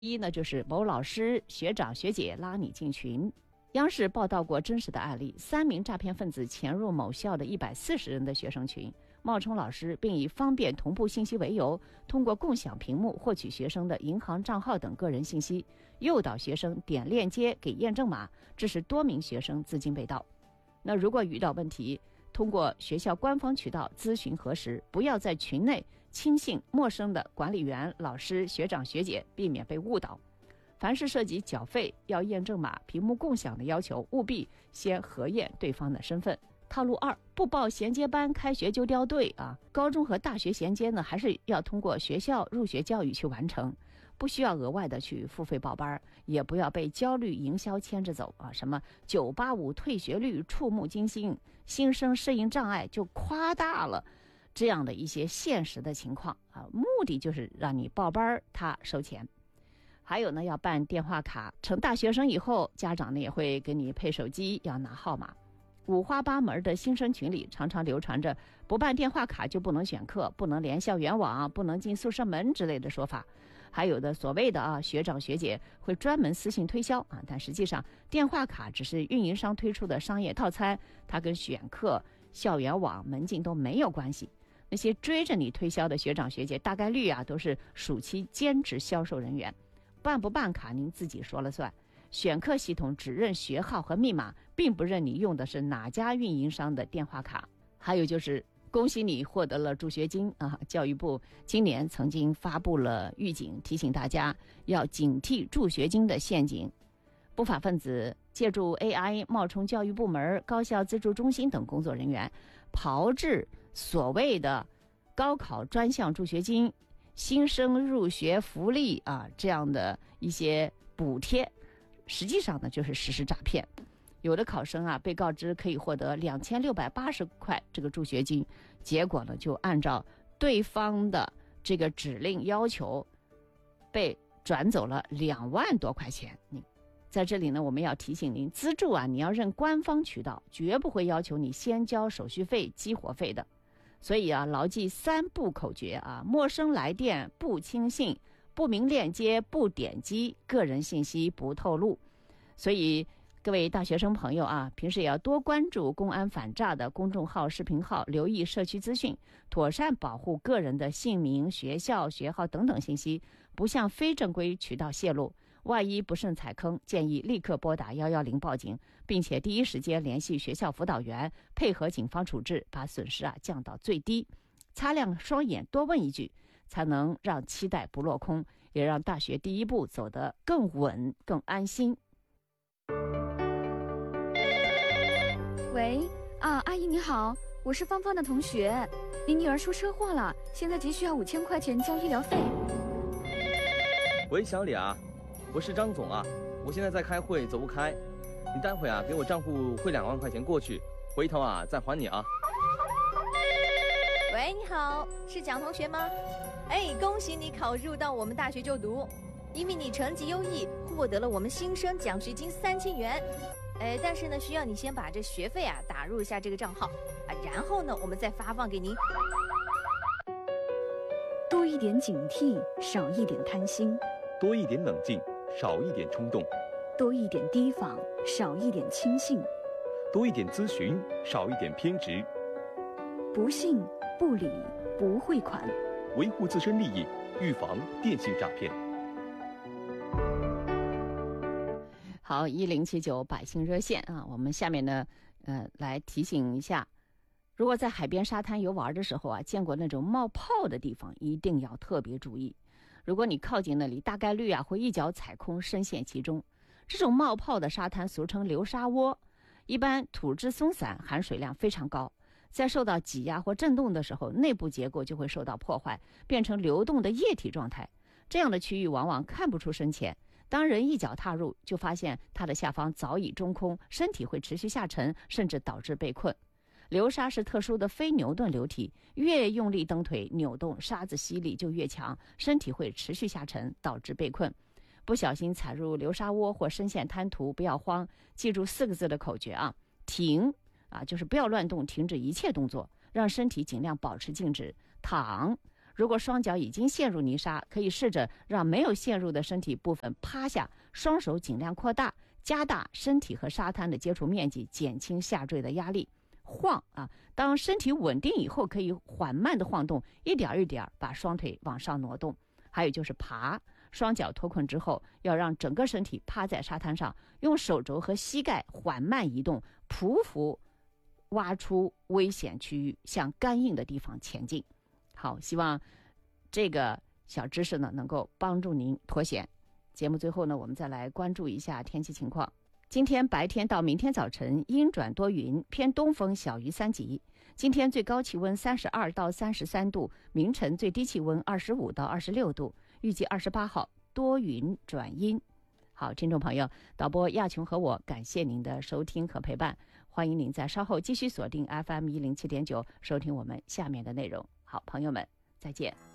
一呢，就是某老师、学长、学姐拉你进群。央视报道过真实的案例，3名诈骗分子潜入某校的140人的学生群，冒充老师，并以方便同步信息为由，通过共享屏幕获取学生的银行账号等个人信息，诱导学生点链接给验证码，致使多名学生资金被盗。那如果遇到问题，通过学校官方渠道咨询核实，不要在群内轻信陌生的管理员、老师、学长、学姐，避免被误导。凡是涉及缴费、要验证码、屏幕共享的要求，务必先核验对方的身份。套路2，不报衔接班，开学就掉队啊！高中和大学衔接呢，还是要通过学校入学教育去完成，不需要额外的去付费报班，也不要被焦虑营销牵着走啊！什么985退学率触目惊心，新生适应障碍就夸大了这样的一些现实的情况啊，目的就是让你报班他收钱。还有呢，要办电话卡，成大学生以后，家长呢也会给你配手机，要拿号码。五花八门的新生群里常常流传着不办电话卡就不能选课，不能连校园网，不能进宿舍门之类的说法。还有的所谓的学长学姐会专门私信推销但实际上电话卡只是运营商推出的商业套餐，它跟选课、校园网、门禁都没有关系。那些追着你推销的学长学姐大概率都是暑期兼职销售人员，办不办卡您自己说了算。选课系统只认学号和密码，并不认你用的是哪家运营商的电话卡。还有就是恭喜你获得了助学金教育部今年曾经发布了预警，提醒大家要警惕助学金的陷阱。不法分子借助 AI 冒充教育部门、高校资助中心等工作人员，炮制所谓的高考专项助学金、新生入学福利这样的一些补贴，实际上呢就是实施诈骗。有的考生被告知可以获得2680块这个助学金，结果呢就按照对方的这个指令要求被转走了2万多块钱。在这里呢，我们要提醒您，资助你要认官方渠道，绝不会要求你先交手续费、激活费的。所以牢记3不口诀陌生来电不轻信，不明链接不点击，个人信息不透露。所以各位大学生朋友平时也要多关注公安反诈的公众号、视频号，留意社区资讯，妥善保护个人的姓名、学校、学号等等信息，不向非正规渠道泄露。万一不慎踩坑，建议立刻拨打110报警，并且第一时间联系学校辅导员，配合警方处置，把损失降到最低。擦亮双眼，多问一句，才能让期待不落空，也让大学第一步走得更稳、更安心。 喂，阿姨你好，我是芳芳的同学，你女儿出车祸了，现在急需要5000块钱交医疗费。 喂，小李我是张总我现在在开会，走不开，你待会给我账户汇2万块钱过去，回头再还你喂，你好，是蒋同学吗？恭喜你考入到我们大学就读，因为你成绩优异，获得了我们新生奖学金3000元。但是呢，需要你先把这学费打入一下这个账号然后呢，我们再发放给您。 多一点警惕，少一点贪心； 多一点冷静，少一点冲动； 多一点提防，少一点轻信； 多一点咨询，少一点偏执。 不信、不理、不汇款， 维护自身利益，预防电信诈骗。 好，1079百姓热线我们下面呢来提醒一下，如果在海边沙滩游玩的时候见过那种冒泡的地方，一定要特别注意。如果你靠近那里，大概率会一脚踩空，深陷其中。这种冒泡的沙滩俗称流沙窝，一般土质松散，含水量非常高，在受到挤压或震动的时候，内部结构就会受到破坏，变成流动的液体状态。这样的区域往往看不出深浅，当人一脚踏入，就发现它的下方早已中空，身体会持续下沉，甚至导致被困。流沙是特殊的非牛顿流体，越用力蹬腿扭动，沙子吸力就越强，身体会持续下沉，导致被困。不小心踩入流沙窝或深陷滩涂，不要慌，记住4个字的口诀停就是不要乱动，停止一切动作，让身体尽量保持静止。躺， 如果双脚已经陷入泥沙，可以试着让没有陷入的身体部分趴下，双手尽量扩大，加大身体和沙滩的接触面积，减轻下坠的压力。晃啊，当身体稳定以后，可以缓慢的晃动，一点一点把双腿往上挪动。还有就是爬，双脚脱困之后，要让整个身体趴在沙滩上，用手肘和膝盖缓慢移动，匍匐挖出危险区域，向干硬的地方前进。好，希望这个小知识呢能够帮助您脱险。节目最后呢，我们再来关注一下天气情况。今天白天到明天早晨阴转多云，偏东风小于3级。今天最高气温32到33度，明晨最低气温25到26度。预计28号多云转阴。好，听众朋友，导播亚琼和我感谢您的收听和陪伴，欢迎您在稍后继续锁定 FM 107.9收听我们下面的内容。好，朋友们，再见。